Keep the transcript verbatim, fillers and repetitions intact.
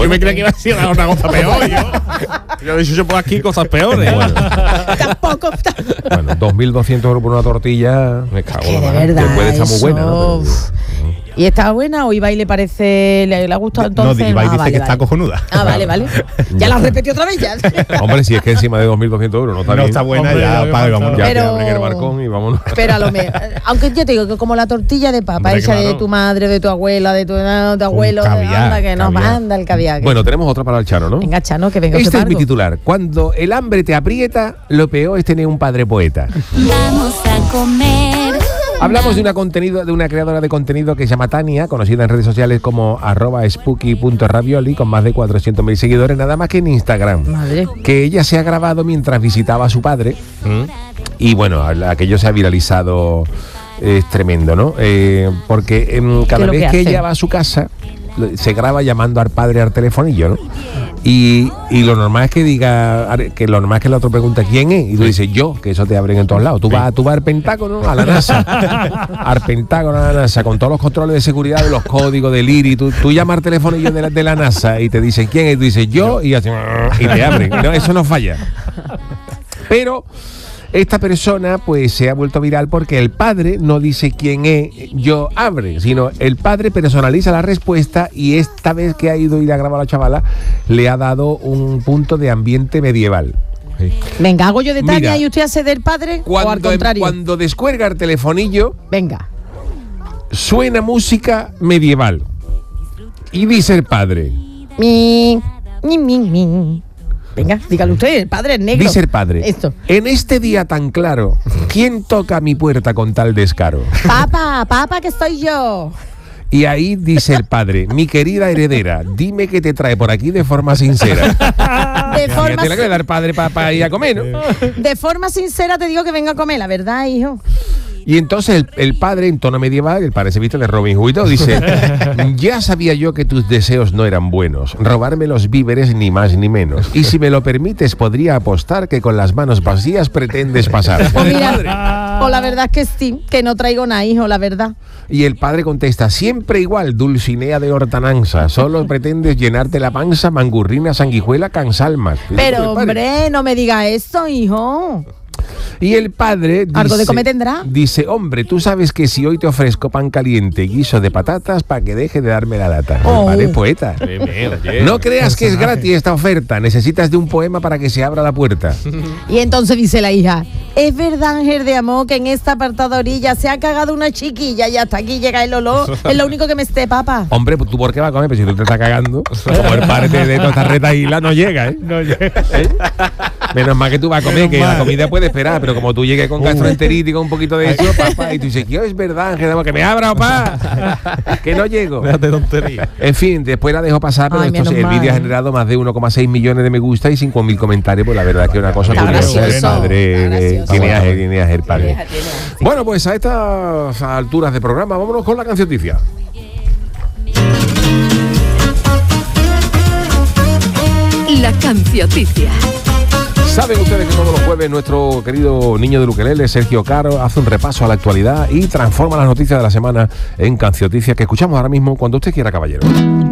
Yo me creía que iba a decir una cosa peor. Yo, yo he dicho, yo por aquí cosas peores. Bueno. Tampoco. Bueno, dos mil doscientos euros por una tortilla, me cago Que en de la verdad, que puede estar muy eso, buena, ¿no? uf. ¿Y está buena o Ibai le parece, le, le ha gustado entonces? No, Ibai Ah, dice vale, que vale. está cojonuda. Ah, vale, vale. Ya la repetí otra vez ya. Hombre, si es que encima de dos mil doscientos euros no está No bien. está buena, Hombre, ya ya paga, me vámonos. Ya Pero- te abren el balcón y vámonos. Pero a lo mejor, aunque yo te digo que como la tortilla de papa Hombre, hecha de claro. tu madre, de tu abuela, de tu, de tu abuelo, caviar, anda que nos caviar. manda el caviar. Bueno, tenemos otra para el Chano, ¿no? Venga, Chano, que venga Este usted es mi pargo. titular. Cuando el hambre te aprieta, lo peor es tener un padre poeta. Vamos a comer. Hablamos de una contenido, de una creadora de contenido que se llama Tania, conocida en redes sociales como arroba spooky punto ravioli, con más de cuatrocientos mil seguidores, nada más que en Instagram. Madre. Que ella se ha grabado mientras visitaba a su padre. Y bueno, aquello se ha viralizado, es tremendo, ¿no? Eh, porque em, cada lo vez que que hace? ella va a su casa, lo- se graba llamando al padre al telefonillo, ¿no? Y, y lo normal es que diga, que lo normal es que el otro pregunte quién es, y tú dices yo, que eso te abren en todos lados. Tú vas, tú vas al Pentágono, a la NASA, al Pentágono, a la NASA, con todos los controles de seguridad, de los códigos del I R I. Tú, tú llamas al telefonillo de la, de la NASA y te dicen quién es, y tú dices yo, y así, y te abren. No, eso no falla. Pero esta persona pues se ha vuelto viral porque el padre no dice quién es, yo abre, sino el padre personaliza la respuesta, y esta vez que ha ido y le ha grabado a la chavala, le ha dado un punto de ambiente medieval. Venga, hago yo de Tania Mira, y usted hace del padre o al Cuando, contrario. cuando descuelga el telefonillo, Venga. suena música medieval. Y dice el padre, Mi, mi, mi, mi. Venga, dígalo usted, el padre es negro. dice el padre, Esto. en este día tan claro, ¿quién toca a mi puerta con tal descaro? Papá, papá, que soy yo. Y ahí dice el padre, mi querida heredera, dime qué te trae por aquí de forma sincera. De forma, Fíjate la que le da el padre para ir a comer, ¿no? de forma sincera te digo que venga a comer, la verdad, hijo. Y entonces el, el padre, en tono medieval, el padre se viste de Robin Hood y todo, dice, ya sabía yo que tus deseos no eran buenos, robarme los víveres ni más ni menos. Y si me lo permites, podría apostar que con las manos vacías pretendes pasar. Pues mira, pues la verdad es que sí, que no traigo nada, hijo, la verdad. Y el padre contesta, siempre igual, Dulcinea de Hortananza, solo pretendes llenarte la panza, mangurrina, sanguijuela, cansalmas. Pero, hombre, no me diga eso, hijo. Y el padre dice, ¿Algo de comer tendrá? Dice, hombre, tú sabes que si hoy te ofrezco pan caliente y guiso de patatas, para que deje de darme la lata. Oh. El padre es poeta. Bien, bien, oye. No creas que es gratis esta oferta, necesitas de un poema para que se abra la puerta. Y entonces dice la hija, es verdad, Ángel de amor, que en esta apartada orilla se ha cagado una chiquilla y hasta aquí llega el olor. Es lo único que me esté, papá. Hombre, pues tú por qué vas a comer, pero si tú te estás cagando, como el padre de toda esta retaíla no llega, ¿eh? No llega. ¿Eh? Menos mal que tú vas a comer, Menos que mal. la comida puede esperar, pero como tú llegues con gastroenteritis, con un poquito de eso, papá, y tú dices, yo es verdad, Ángel, que me abra, papá, que no llego. Déjate tontería. En fin, después la dejo pasar, pero Ay, esto, menos el mal. vídeo ha generado más de uno coma seis millones de me gusta y cinco mil comentarios, pues la verdad es que es una cosa Está curiosa. El gracioso, padre está eh, gracioso. tiene ángel, tiene ángel, padre. Tiene ángel, tiene ángel, sí. Bueno, pues a estas alturas de programa, vámonos con la cancioticia. La cancioticia. Saben ustedes que todos los jueves nuestro querido niño del ukelele, Sergio Caro, hace un repaso a la actualidad y transforma las noticias de la semana en cancioticias que escuchamos ahora mismo cuando usted quiera, caballero.